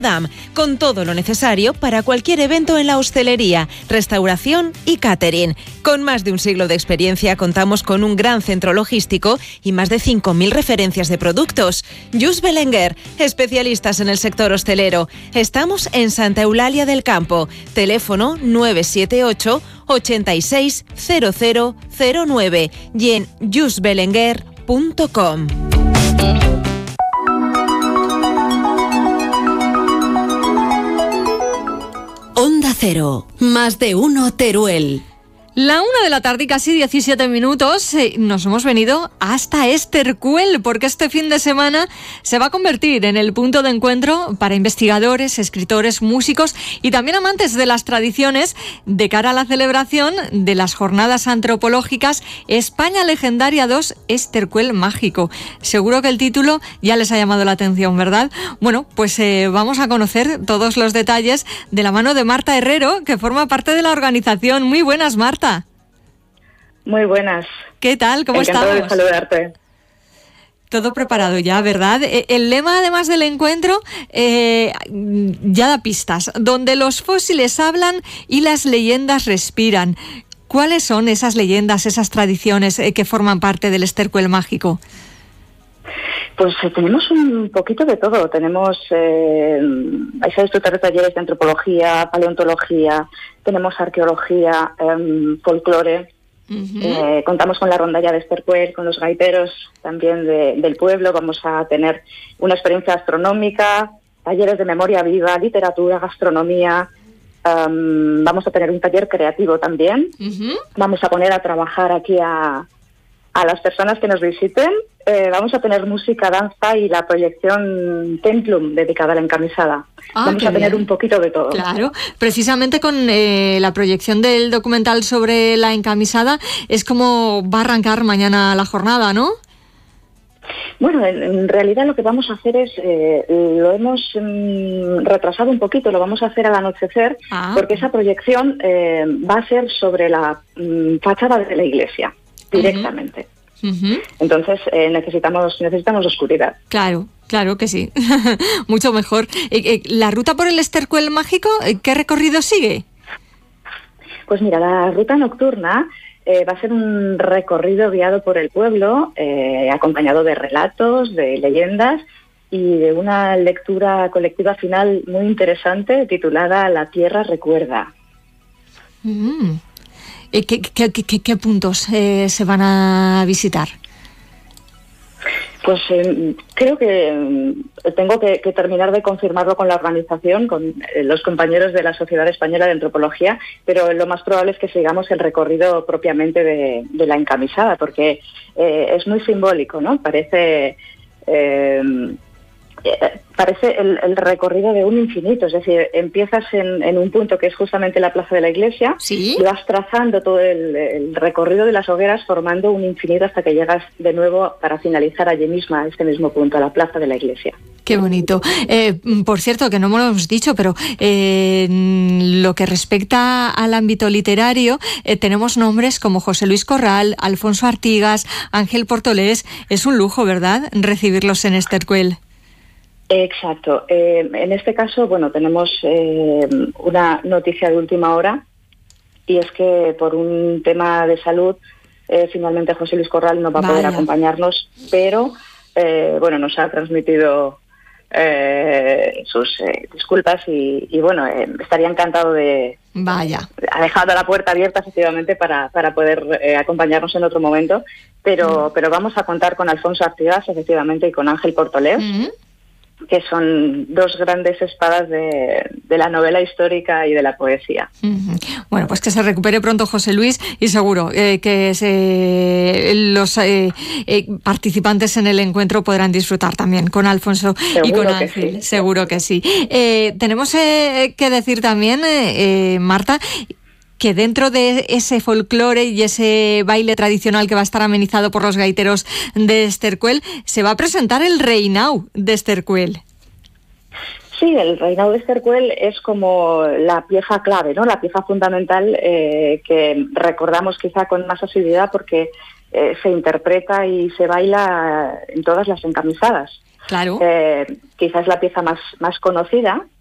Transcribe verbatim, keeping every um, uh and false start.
Dam, con todo lo necesario para cualquier evento en la hostelería, restauración y catering. Con más de un siglo de experiencia contamos con un gran centro logístico y más de cinco mil referencias de productos. Just Belenguer, especialistas en el sector hostelero. Estamos en Santa Eulalia del Campo. Teléfono nueve siete ocho, ochenta y seis, cero cero cero nueve y en just belenguer punto com. Onda Cero, más de uno Teruel. La una de la tarde y casi diecisiete minutos, eh, nos hemos venido hasta Estercuel, porque este fin de semana se va a convertir en el punto de encuentro para investigadores, escritores, músicos y también amantes de las tradiciones de cara a la celebración de las jornadas antropológicas España Legendaria dos Estercuel Mágico. Seguro que el título ya les ha llamado la atención, ¿verdad? Bueno, pues eh, vamos a conocer todos los detalles de la mano de Marta Herrero, que forma parte de la organización. Muy buenas, Marta. Muy buenas. ¿Qué tal? ¿Cómo estás? Encantado de saludarte. Todo preparado ya, ¿verdad? El lema, además del encuentro, eh, ya da pistas. Donde los fósiles hablan y las leyendas respiran. ¿Cuáles son esas leyendas, esas tradiciones eh, que forman parte del Estercuel Mágico? Pues eh, tenemos un poquito de todo. Tenemos, eh, vais a disfrutar de talleres de antropología, paleontología, tenemos arqueología, eh, folclore. Uh-huh. Eh, contamos con la rondalla de Estercuel, con los gaiteros también de, del pueblo. Vamos a tener una experiencia astronómica, talleres de memoria viva, literatura, gastronomía. Um, vamos a tener un taller creativo también. Uh-huh. Vamos a poner a trabajar aquí a, a las personas que nos visiten. Eh, vamos a tener música, danza y la proyección Templum dedicada a la encamisada. Ah, vamos a tener bien. Un poquito de todo. Claro, precisamente con eh, la proyección del documental sobre la encamisada es como va a arrancar mañana la jornada, ¿no? Bueno, en, en realidad lo que vamos a hacer es, eh, lo hemos mm, retrasado un poquito, lo vamos a hacer al anochecer, ah. porque esa proyección eh, va a ser sobre la mm, fachada de la iglesia, directamente. Uh-huh. Uh-huh. Entonces eh, necesitamos necesitamos oscuridad. Claro, claro que sí. Mucho mejor. Eh, eh, ¿La ruta por el Estercuel Mágico, eh, qué recorrido sigue? Pues mira, la ruta nocturna eh, va a ser un recorrido guiado por el pueblo, eh, acompañado de relatos, de leyendas y de una lectura colectiva final muy interesante titulada La Tierra Recuerda. Mm. ¿Qué, qué, qué, qué puntos eh, se van a visitar? Pues eh, creo que eh, tengo que, que terminar de confirmarlo con la organización, con eh, los compañeros de la Sociedad Española de Antropología, pero lo más probable es que sigamos el recorrido propiamente de, de la encamisada, porque eh, es muy simbólico, ¿no? Parece... Eh, parece el, el recorrido de un infinito, es decir, empiezas en, en un punto que es justamente la plaza de la iglesia, ¿sí? Y vas trazando todo el, el recorrido de las hogueras formando un infinito hasta que llegas de nuevo para finalizar allí misma, a este mismo punto, a la plaza de la iglesia. Qué bonito. Eh, por cierto, que no me lo hemos dicho, pero eh, lo que respecta al ámbito literario, eh, tenemos nombres como José Luis Corral, Alfonso Artigas, Ángel Portolés. Es un lujo, ¿verdad?, recibirlos en Estercuel. Exacto. Eh, en este caso, bueno, tenemos eh, una noticia de última hora y es que por un tema de salud, eh, finalmente José Luis Corral no va a Vaya. poder acompañarnos, pero eh, bueno, nos ha transmitido eh, sus eh, disculpas y, y bueno, eh, estaría encantado de... Vaya. Ha dejado la puerta abierta efectivamente para, para poder eh, acompañarnos en otro momento, pero, mm. pero vamos a contar con Alfonso Artigas, efectivamente, y con Ángel Portolés. Mm. que son dos grandes espadas de, de la novela histórica y de la poesía. Uh-huh. Bueno, pues que se recupere pronto José Luis y seguro eh, que se, los eh, eh, participantes en el encuentro podrán disfrutar también con Alfonso seguro y con Ángel. Sí. Seguro que sí. Eh, tenemos eh, que decir también, eh, eh, Marta, que dentro de ese folclore y ese baile tradicional que va a estar amenizado por los gaiteros de Estercuel, se va a presentar el Reinau de Estercuel. Sí, el Reinau de Estercuel es como la pieza clave, ¿no? La pieza fundamental eh, que recordamos quizá con más asiduidad porque eh, se interpreta y se baila en todas las encamisadas. Claro. Eh, quizás la pieza más, más conocida,